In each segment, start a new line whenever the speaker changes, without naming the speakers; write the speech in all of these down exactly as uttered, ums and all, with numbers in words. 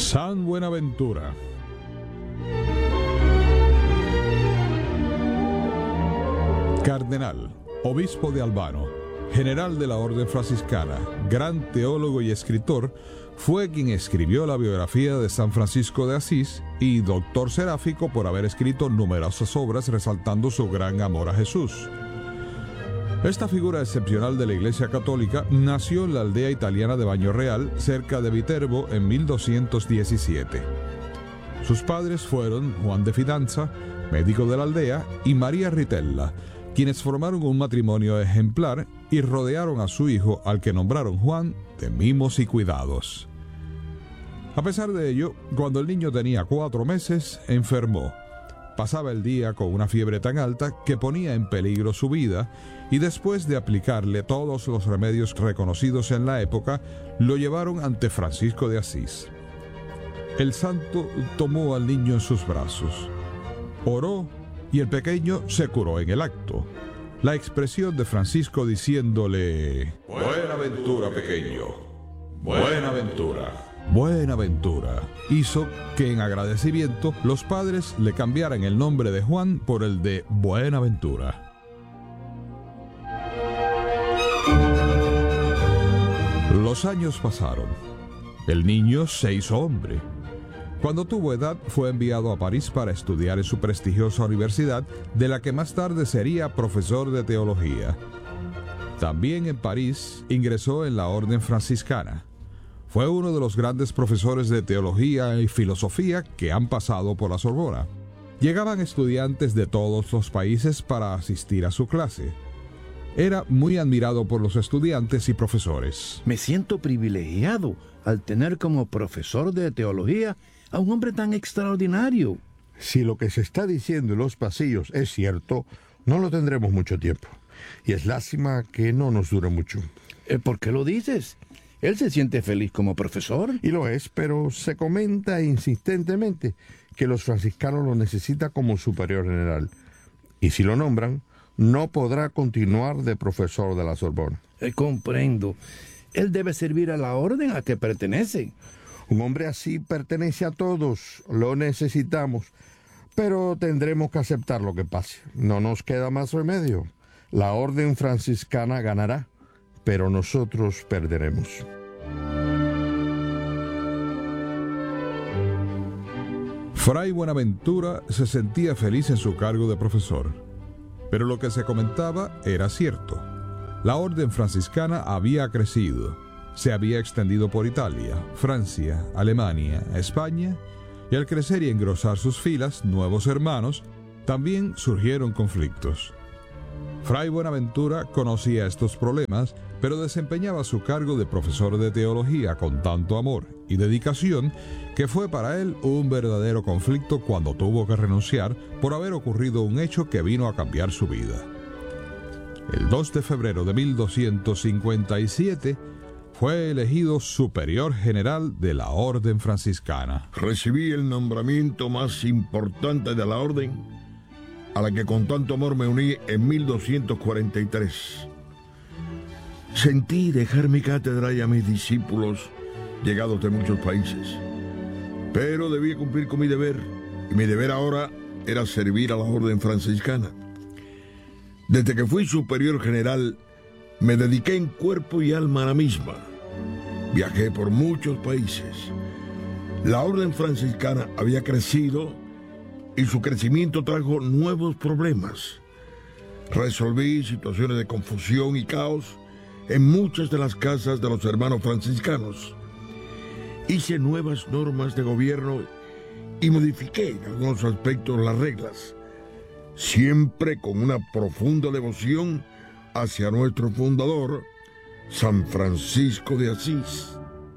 San Buenaventura. Cardenal, obispo de Albano, general de la Orden Franciscana, gran teólogo y escritor, fue quien escribió la biografía de San Francisco de Asís y doctor seráfico por haber escrito numerosas obras resaltando su gran amor a Jesús. Esta figura excepcional de la Iglesia Católica nació en la aldea italiana de Baño Real, cerca de Viterbo, en mil doscientos diecisiete. Sus padres fueron Juan de Fidanza, médico de la aldea, y María Ritella, quienes formaron un matrimonio ejemplar y rodearon a su hijo, al que nombraron Juan, de mimos y cuidados. A pesar de ello, cuando el niño tenía cuatro meses, enfermó. Pasaba el día con una fiebre tan alta que ponía en peligro su vida, y después de aplicarle todos los remedios reconocidos en la época, lo llevaron ante Francisco de Asís. El santo tomó al niño en sus brazos, oró y el pequeño se curó en el acto. La expresión de Francisco diciéndole: «Buena ventura, pequeño, buena ventura, buena ventura», hizo que en agradecimiento los padres le cambiaran el nombre de Juan por el de Buenaventura. Los años pasaron. El niño se hizo hombre. Cuando tuvo edad, fue enviado a París para estudiar en su prestigiosa universidad, de la que más tarde sería profesor de teología. También en París ingresó en la Orden Franciscana. Fue uno de los grandes profesores de teología y filosofía que han pasado por la Sorbona. Llegaban estudiantes de todos los países para asistir a su clase. Era muy admirado por los estudiantes y profesores.
Me siento privilegiado al tener como profesor de teología a un hombre tan extraordinario.
Si lo que se está diciendo en los pasillos es cierto, no lo tendremos mucho tiempo. Y es lástima que no nos dure mucho.
Eh, ¿Por qué lo dices? Él se siente feliz como profesor.
Y lo es, pero se comenta insistentemente que los franciscanos lo necesitan como superior general. Y si lo nombran, no podrá continuar de profesor de la Sorbona.
Eh, comprendo. Él debe servir a la orden a que pertenece.
Un hombre así pertenece a todos. Lo necesitamos. Pero tendremos que aceptar lo que pase. No nos queda más remedio. La orden franciscana ganará, pero nosotros perderemos.
Fray Buenaventura se sentía feliz en su cargo de profesor. Pero lo que se comentaba era cierto. La orden franciscana había crecido. Se había extendido por Italia, Francia, Alemania, España, y al crecer y engrosar sus filas nuevos hermanos, también surgieron conflictos. Fray Buenaventura conocía estos problemas, pero desempeñaba su cargo de profesor de teología con tanto amor y dedicación que fue para él un verdadero conflicto cuando tuvo que renunciar por haber ocurrido un hecho que vino a cambiar su vida. El dos de febrero de mil doscientos cincuenta y siete fue elegido superior general de la Orden Franciscana.
Recibí el nombramiento más importante de la Orden, a la que con tanto amor me uní en mil doscientos cuarenta y tres. Sentí dejar mi cátedra y a mis discípulos llegados de muchos países, pero debía cumplir con mi deber, y mi deber ahora era servir a la Orden Franciscana. Desde que fui superior general, me dediqué en cuerpo y alma a la misma. Viajé por muchos países. La Orden Franciscana había crecido y su crecimiento trajo nuevos problemas. Resolví situaciones de confusión y caos en muchas de las casas de los hermanos franciscanos. Hice nuevas normas de gobierno y modifiqué en algunos aspectos las reglas, siempre con una profunda devoción hacia nuestro fundador, San Francisco de Asís.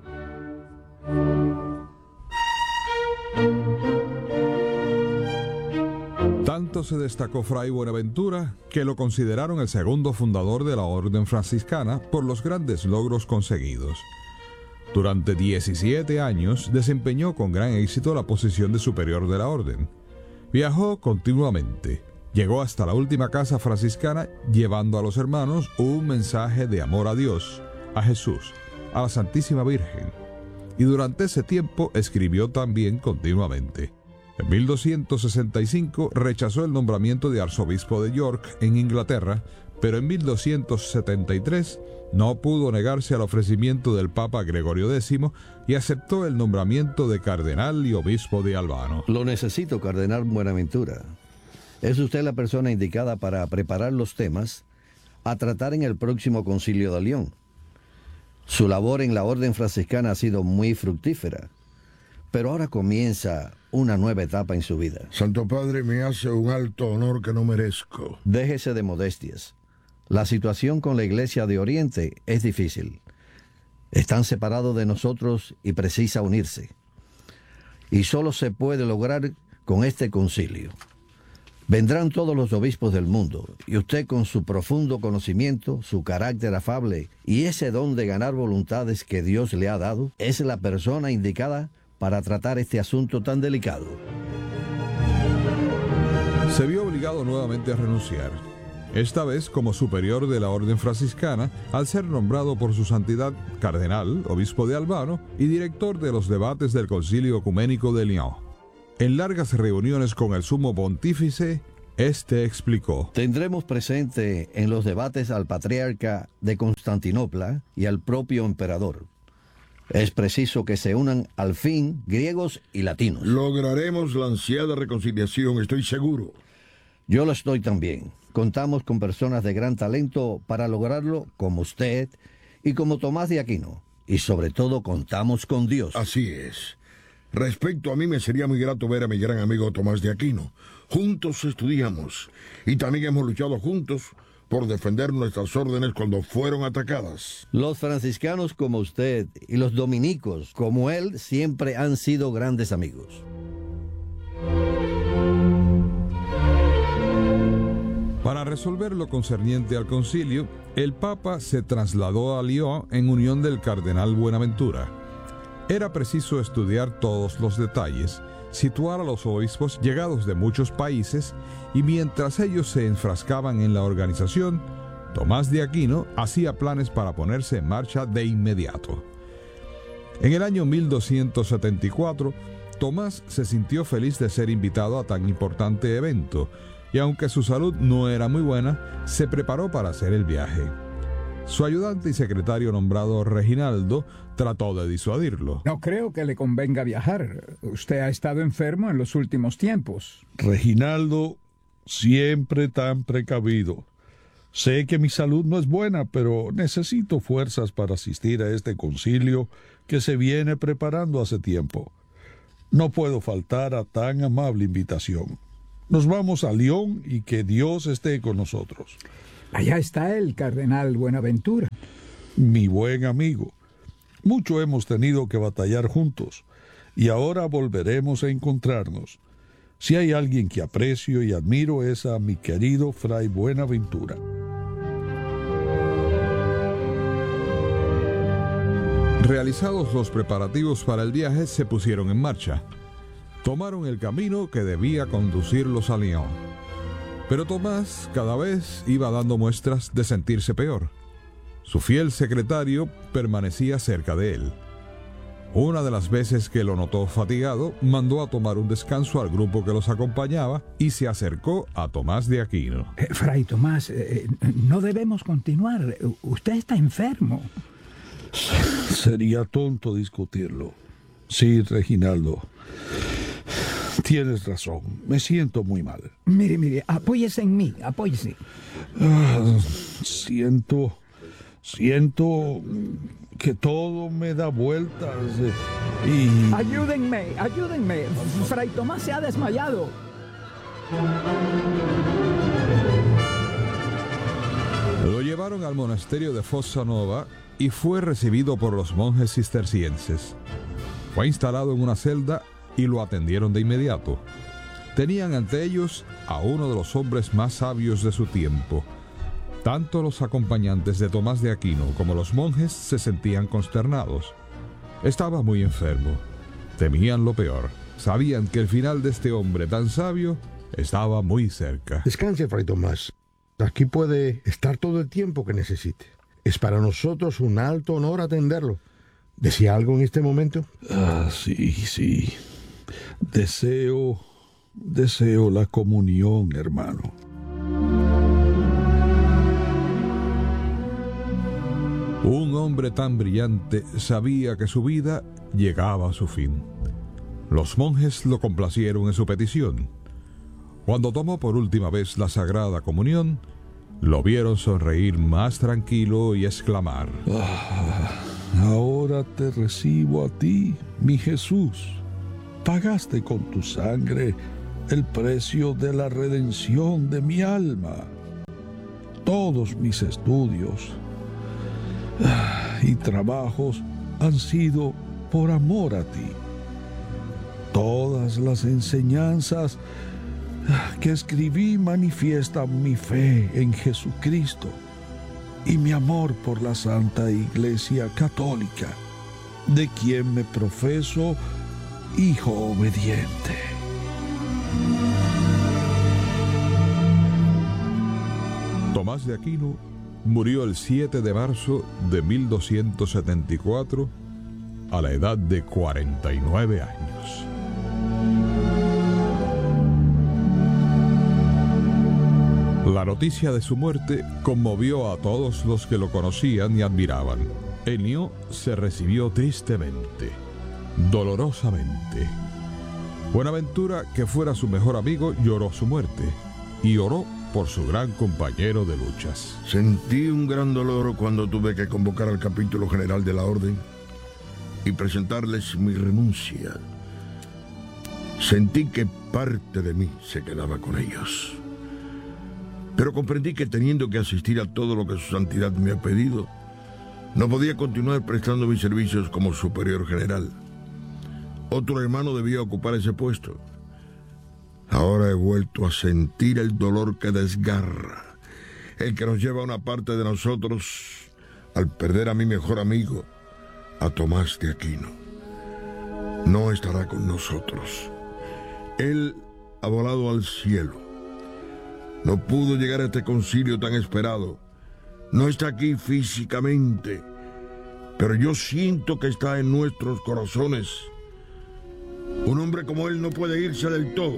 Tanto se destacó Fray Buenaventura que lo consideraron el segundo fundador de la Orden Franciscana por los grandes logros conseguidos. Durante diecisiete años desempeñó con gran éxito la posición de superior de la Orden. Viajó continuamente. Llegó hasta la última casa franciscana llevando a los hermanos un mensaje de amor a Dios, a Jesús, a la Santísima Virgen. y durante ese tiempo escribió también continuamente. En mil doscientos sesenta y cinco rechazó el nombramiento de arzobispo de York en Inglaterra, pero en mil doscientos setenta y tres no pudo negarse al ofrecimiento del Papa Gregorio décimo y aceptó el nombramiento de cardenal y obispo de Albano.
Lo necesito, cardenal Buenaventura. Es usted la persona indicada para preparar los temas a tratar en el próximo Concilio de León. Su labor en la Orden Franciscana ha sido muy fructífera, pero ahora comienza una nueva etapa en su vida.
Santo Padre, me hace un alto honor que no merezco.
Déjese de modestias. La situación con la Iglesia de Oriente es difícil. Están separados de nosotros y precisa unirse. Y solo se puede lograr con este concilio. Vendrán todos los obispos del mundo, y usted con su profundo conocimiento, su carácter afable y ese don de ganar voluntades que Dios le ha dado, es la persona indicada para tratar este asunto tan delicado.
Se vio obligado nuevamente a renunciar, esta vez como superior de la Orden Franciscana, al ser nombrado por su santidad cardenal, obispo de Albano, y director de los debates del Concilio Ecuménico de Lyon. En largas reuniones con el sumo pontífice, este explicó:
Tendremos presente en los debates al patriarca de Constantinopla y al propio emperador. Es preciso que se unan al fin griegos y latinos.
Lograremos la ansiada reconciliación, estoy seguro.
Yo lo estoy también. Contamos con personas de gran talento para lograrlo, como usted y como Tomás de Aquino. Y sobre todo contamos con Dios.
Así es. Respecto a mí, me sería muy grato ver a mi gran amigo Tomás de Aquino. Juntos estudiamos y también hemos luchado juntos por defender nuestras órdenes cuando fueron atacadas.
Los franciscanos como usted y los dominicos como él siempre han sido grandes amigos.
Para resolver lo concerniente al concilio, el Papa se trasladó a Lyon en unión del cardenal Buenaventura. Era preciso estudiar todos los detalles, situar a los obispos llegados de muchos países, y mientras ellos se enfrascaban en la organización, Tomás de Aquino hacía planes para ponerse en marcha de inmediato. En el año mil doscientos setenta y cuatro, Tomás se sintió feliz de ser invitado a tan importante evento, y aunque su salud no era muy buena, se preparó para hacer el viaje. Su ayudante y secretario nombrado Reginaldo trató de disuadirlo.
No creo que le convenga viajar. Usted ha estado enfermo en los últimos tiempos.
Reginaldo, siempre tan precavido. Sé que mi salud no es buena, pero necesito fuerzas para asistir a este concilio que se viene preparando hace tiempo. No puedo faltar a tan amable invitación. Nos vamos a Lyon y que Dios esté con nosotros.
Allá está el cardenal Buenaventura.
Mi buen amigo. Mucho hemos tenido que batallar juntos, y ahora volveremos a encontrarnos. Si hay alguien que aprecio y admiro es a mi querido Fray Buenaventura.
Realizados los preparativos para el viaje, se pusieron en marcha. Tomaron el camino que debía conducirlos a Lyon. Pero Tomás cada vez iba dando muestras de sentirse peor. Su fiel secretario permanecía cerca de él. Una de las veces que lo notó fatigado, mandó a tomar un descanso al grupo que los acompañaba y se acercó a Tomás de Aquino.
Eh, Fray Tomás, eh, no debemos continuar. Usted está enfermo.
Sería tonto discutirlo. Sí, Reginaldo. Tienes razón. Me siento muy mal.
Mire, mire, apóyese en mí, apóyese.
Ah, siento... Siento que todo me da vueltas y...
Ayúdenme, ayúdenme. Fray Tomás se ha desmayado.
Lo llevaron al monasterio de Fossa Nova y fue recibido por los monjes cistercienses. Fue instalado en una celda y lo atendieron de inmediato. Tenían ante ellos a uno de los hombres más sabios de su tiempo. Tanto los acompañantes de Tomás de Aquino como los monjes se sentían consternados. Estaba muy enfermo. Temían lo peor. Sabían que el final de este hombre tan sabio estaba muy cerca.
Descanse, Fray Tomás. Aquí puede estar todo el tiempo que necesite. Es para nosotros un alto honor atenderlo. ¿Decía algo en este momento?
Ah, sí, sí. Deseo, deseo la comunión, hermano.
Un hombre tan brillante sabía que su vida llegaba a su fin. Los monjes lo complacieron en su petición. Cuando tomó por última vez la Sagrada Comunión, lo vieron sonreír más tranquilo y exclamar:
Ah, ahora te recibo a ti, mi Jesús. Pagaste con tu sangre el precio de la redención de mi alma. Todos mis estudios y trabajos han sido por amor a ti. Todas las enseñanzas que escribí manifiestan mi fe en Jesucristo y mi amor por la Santa Iglesia Católica, de quien me profeso hijo obediente.
Tomás de Aquino murió el siete de marzo de mil doscientos setenta y cuatro a la edad de cuarenta y nueve años. La noticia de su muerte conmovió a todos los que lo conocían y admiraban. Ennio se recibió tristemente, dolorosamente. Buenaventura, que fuera su mejor amigo, lloró su muerte y oró por su gran compañero de luchas.
Sentí un gran dolor cuando tuve que convocar al capítulo general de la orden y presentarles mi renuncia. Sentí que parte de mí se quedaba con ellos. Pero comprendí que teniendo que asistir a todo lo que su santidad me ha pedido, no podía continuar prestando mis servicios como superior general. Otro hermano debía ocupar ese puesto. Ahora he vuelto a sentir el dolor que desgarra, el que nos lleva a una parte de nosotros al perder a mi mejor amigo, a Tomás de Aquino. No estará con nosotros. Él ha volado al cielo. No pudo llegar a este concilio tan esperado. No está aquí físicamente, pero yo siento que está en nuestros corazones. Un hombre como él no puede irse del todo.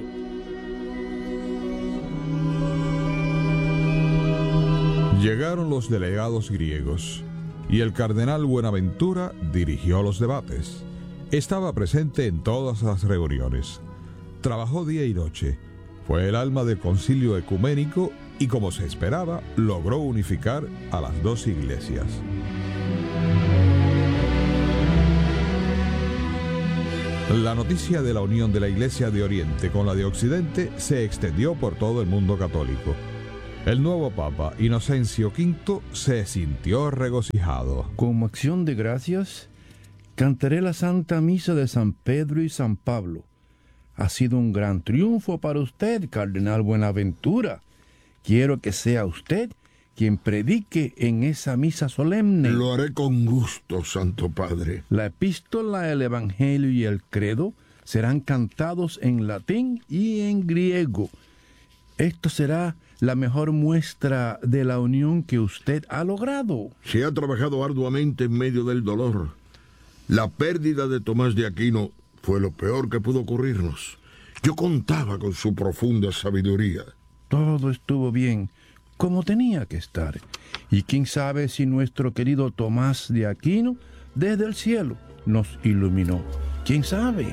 Llegaron los delegados griegos y el cardenal Buenaventura dirigió los debates. Estaba presente en todas las reuniones. Trabajó día y noche. Fue el alma del concilio ecuménico y, como se esperaba, logró unificar a las dos iglesias. La noticia de la unión de la Iglesia de Oriente con la de Occidente se extendió por todo el mundo católico. El nuevo Papa, Inocencio quinto, se sintió regocijado.
Como acción de gracias, cantaré la Santa Misa de San Pedro y San Pablo. Ha sido un gran triunfo para usted, Cardenal Buenaventura. Quiero que sea usted quien predique en esa misa solemne.
Lo haré con gusto, Santo Padre.
La epístola, el Evangelio y el credo serán cantados en latín y en griego. Esto será la mejor muestra de la unión que usted ha logrado.
Se ha trabajado arduamente en medio del dolor. La pérdida de Tomás de Aquino fue lo peor que pudo ocurrirnos. Yo contaba con su profunda sabiduría.
Todo estuvo bien, como tenía que estar. Y quién sabe si nuestro querido Tomás de Aquino, desde el cielo, nos iluminó. ¿Quién sabe?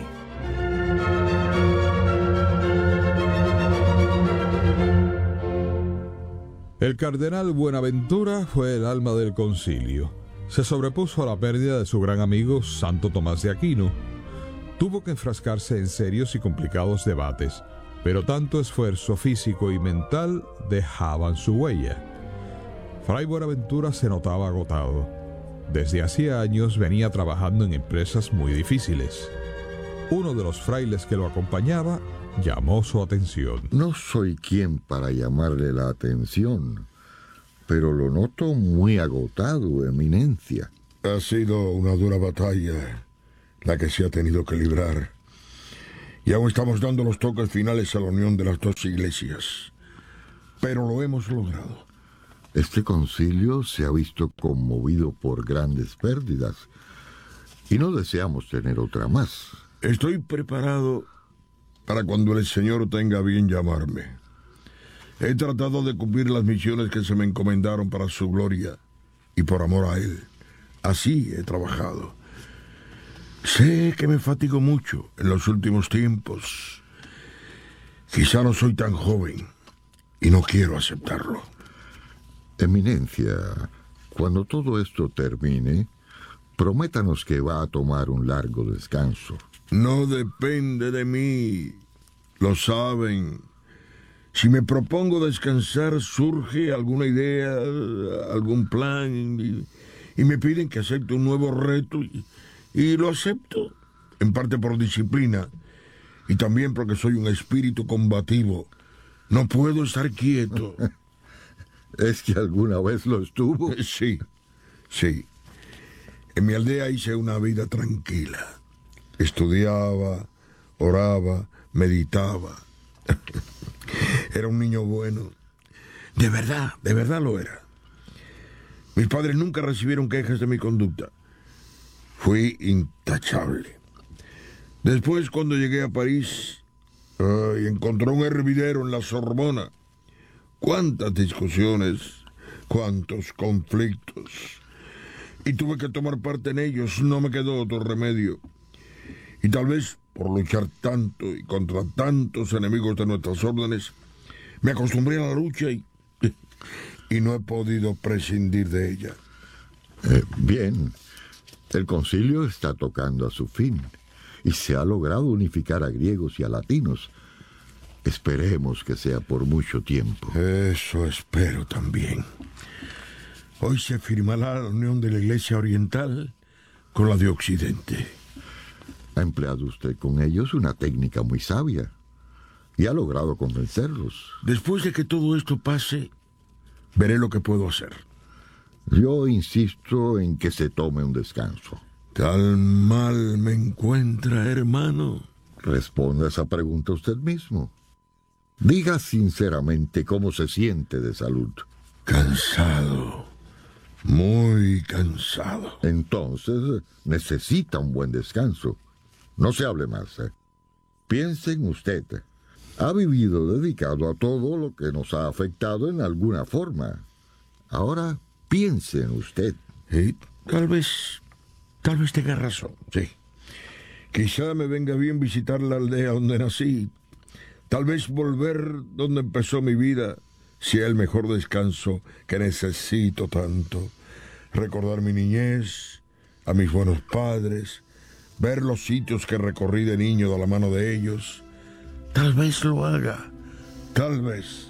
El cardenal Buenaventura fue el alma del concilio. Se sobrepuso a la pérdida de su gran amigo Santo Tomás de Aquino. Tuvo que enfrascarse en serios y complicados debates, pero tanto esfuerzo físico y mental dejaban su huella. Fray Buenaventura se notaba agotado. Desde hacía años venía trabajando en empresas muy difíciles. Uno de los frailes que lo acompañaba llamó su atención.
No soy quien para llamarle la atención, pero lo noto muy agotado, Eminencia.
Ha sido una dura batalla la que se ha tenido que librar. Y aún estamos dando los toques finales a la unión de las dos iglesias. Pero lo hemos logrado.
Este concilio se ha visto conmovido por grandes pérdidas, Y no deseamos tener otra más.
Estoy preparado para cuando el Señor tenga a bien llamarme. He tratado de cumplir las misiones que se me encomendaron para su gloria y por amor a Él. Así he trabajado. Sé que me fatigo mucho en los últimos tiempos. Quizá no soy tan joven y no quiero aceptarlo.
Eminencia, cuando todo esto termine, prométanos que va a tomar un largo descanso.
No depende de mí. Lo saben. Si me propongo descansar, surge alguna idea, algún plan, y, y me piden que acepte un nuevo reto, y, y lo acepto, en parte por disciplina, y también porque soy un espíritu combativo. No puedo estar quieto.
¿Es que alguna vez lo estuvo?
Sí, sí. En mi aldea hice una vida tranquila. Estudiaba, oraba, meditaba. Era un niño bueno. De verdad, de verdad lo era. Mis padres nunca recibieron quejas de mi conducta. Fui intachable. Después, cuando llegué a París, ay, encontré un hervidero en la Sorbona. Cuántas discusiones, cuántos conflictos. Y tuve que tomar parte en ellos, no me quedó otro remedio. Y tal vez por luchar tanto y contra tantos enemigos de nuestras órdenes, me acostumbré a la lucha y, y no he podido prescindir de ella.
Eh, bien, el concilio está tocando a su fin y se ha logrado unificar a griegos y a latinos. Esperemos que sea por mucho tiempo.
Eso espero también. Hoy se firmará la unión de la Iglesia Oriental con la de Occidente.
Ha empleado usted con ellos una técnica muy sabia y ha logrado convencerlos.
Después de que todo esto pase, veré lo que puedo hacer.
Yo insisto en que se tome un descanso.
¿Tal mal me encuentra, hermano?
Responda esa pregunta usted mismo. Diga sinceramente cómo se siente de salud.
Cansado. Muy cansado.
Entonces necesita un buen descanso. No se hable más. ¿eh? Piense en usted. Ha vivido dedicado a todo lo que nos ha afectado en alguna forma. Ahora piense en usted.
Y tal vez, tal vez tenga razón, sí. Quizá me venga bien visitar la aldea donde nací. Tal vez volver donde empezó mi vida sea el mejor descanso que necesito tanto. Recordar mi niñez, a mis buenos padres, ver los sitios que recorrí de niño de la mano de ellos. Tal vez lo haga, tal vez.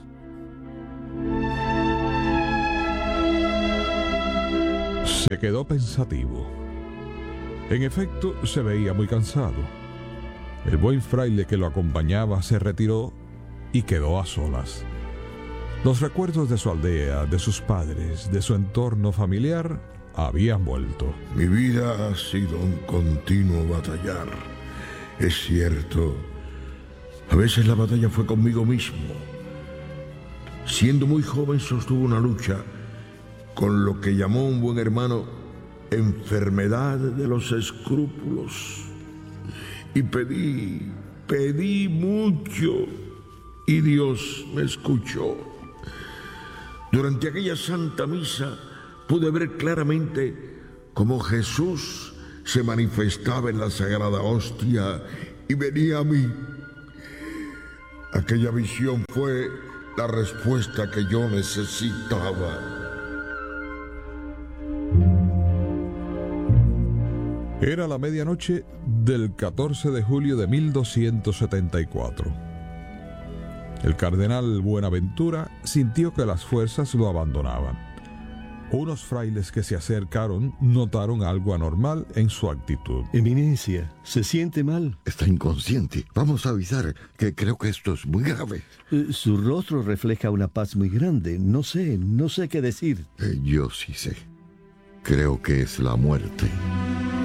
Se quedó pensativo. En efecto, se veía muy cansado. El buen fraile que lo acompañaba se retiró y quedó a solas. Los recuerdos de su aldea, de sus padres, de su entorno familiar, habían vuelto.
Mi vida ha sido un continuo batallar. Es cierto. A veces la batalla fue conmigo mismo. Siendo muy joven sostuve una lucha con lo que llamó un buen hermano enfermedad de los escrúpulos. Y pedí, pedí mucho, y Dios me escuchó. Durante aquella santa misa pude ver claramente cómo Jesús se manifestaba en la sagrada hostia y venía a mí. Aquella visión fue la respuesta que yo necesitaba.
Era la medianoche del catorce de julio de mil doscientos setenta y cuatro. El cardenal Buenaventura sintió que las fuerzas lo abandonaban. Unos frailes que se acercaron notaron algo anormal en su actitud.
Eminencia, ¿se siente mal?
Está inconsciente. Vamos a avisar que creo que esto es muy grave.
Eh, su rostro refleja una paz muy grande. No sé, no sé qué decir.
Eh, yo sí sé. Creo que es la muerte.